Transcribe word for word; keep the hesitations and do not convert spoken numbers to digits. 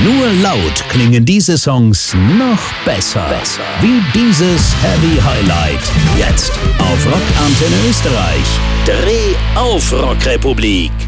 Nur laut klingen diese Songs noch besser. besser. Wie dieses Heavy Highlight. Jetzt auf Rockantenne Österreich. Dreh auf Rockrepublik.